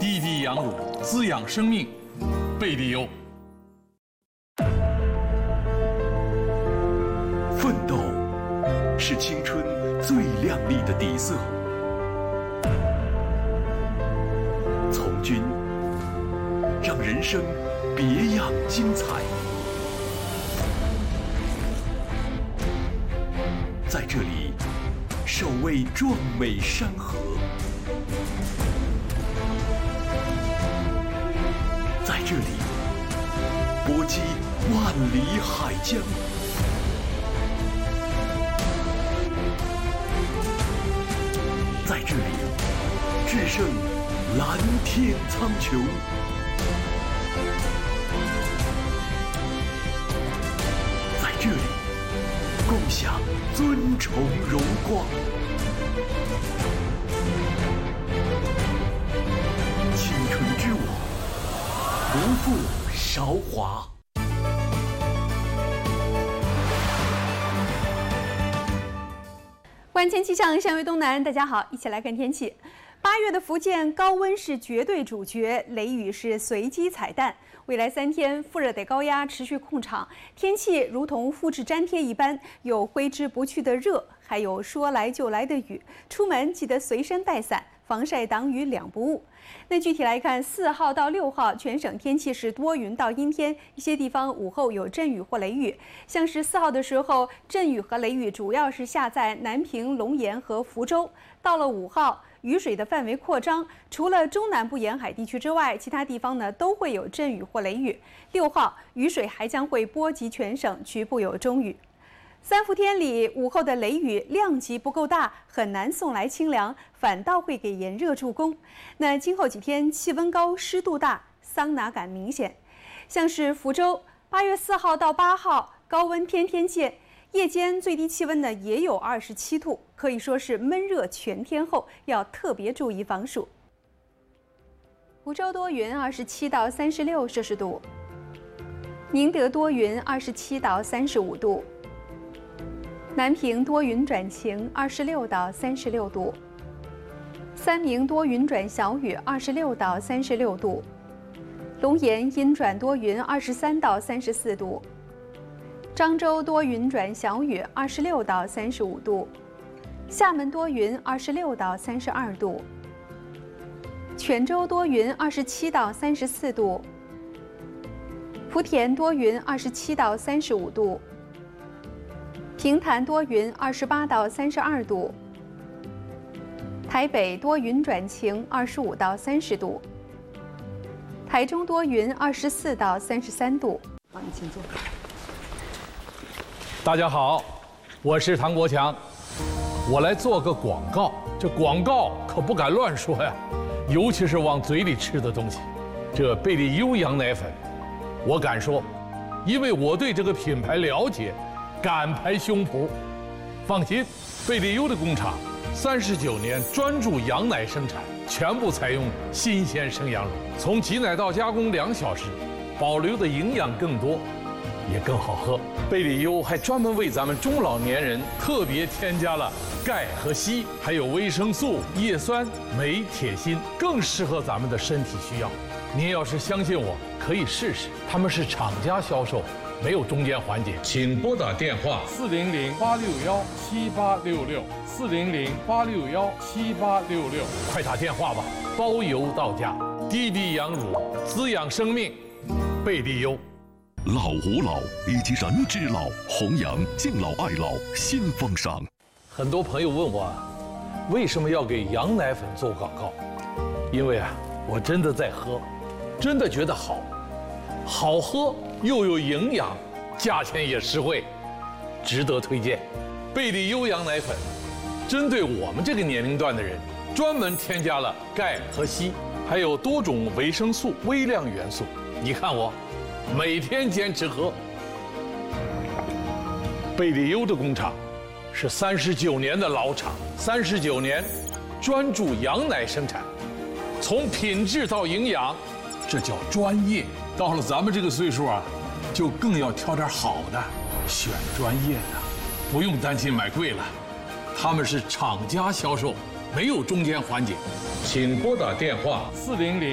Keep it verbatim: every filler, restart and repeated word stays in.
滴滴羊乳，滋养生命，贝利优。 奋斗是青春最亮丽的底色，从军让人生别样精彩。在这里，守卫壮美山河；在这里，搏击万里海疆；在这里，制胜蓝天苍穹；在这里，共享尊崇荣光。青春之舞，不负韶华。 观天气象，山为东南，大家好，一起来看天气。八月的福建高温是绝对主角，雷雨是随机彩蛋。未来三天，副热带高压持续控场，天气如同复制粘贴一般，有挥之不去的热，还有说来就来的雨。出门记得随身带伞，防晒挡雨两不误。那具体来看，四号到六号全省天气是多云到阴天，一些地方午后有阵雨或雷雨。像是四号的时候，阵雨和雷雨主要是下在南平、龙岩和福州。到了五号，雨水的范围扩张，除了中南部沿海地区之外，其他地方呢都会有阵雨或雷雨。六号，雨水还将会波及全省，局部有中雨。三伏天里，午后的雷雨量级不够大，很难送来清凉，反倒会给炎热助攻。那今后几天气温高、湿度大，桑拿感明显。像是福州，八月四号到八号高温天天见，夜间最低气温呢也有二十七度，可以说是闷热全天候，要特别注意防暑。福州多云，二十七到三十六摄氏度；宁德多云，二十七到三十五度。南平多云转晴，二十六到三十六度；三明多云转小雨，二十六到三十六度；龙岩阴转多云，二十三到三十四度；漳州多云转小雨，二十六到三十五度；厦门多云，二十六到三十二度；泉州多云，二十七到三十四度；莆田多云，二十七到三十五度。平潭多云，二十八到三十二度；台北多云转晴，二十五到三十度；台中多云，二十四到三十三度。好，你请坐。 大家好，我是唐国强，我来做个广告。这广告可不敢乱说呀，尤其是往嘴里吃的东西。这贝利优羊奶粉，我敢说，因为我对这个品牌了解。敢拍胸脯，放心，贝利优的工厂三十九年专注羊奶生产，全部采用新鲜生羊乳，从挤奶到加工两小时，保留的营养更多，也更好喝。贝利优还专门为咱们中老年人特别添加了钙和硒，还有维生素、叶酸、镁、铁、锌，更适合咱们的身体需要。您要是相信我，可以试试，他们是厂家销售。没有中间环节，请拨打电话四零零八六幺七八六六四零零八六幺七八六六， 快打电话吧，包邮到家。滴滴羊乳，滋养生命，贝利优。 老吾老以及人之老，弘扬敬老爱老新风尚。 很多朋友问我，为什么要给羊奶粉做广告？因为啊，我真的在喝，真的觉得好，好喝。又有营养，价钱也实惠，值得推荐。贝利优羊奶粉，针对我们这个年龄段的人，专门添加了钙和硒，还有多种维生素、微量元素。你看我，每天坚持喝。贝利优的工厂是三十九年的老厂，三十九年专注羊奶生产，从品质到营养，这叫专业。到了咱们这个岁数啊，就更要挑点好的，选专业的，不用担心买贵了。他们是厂家销售，没有中间环节。请拨打电话四零零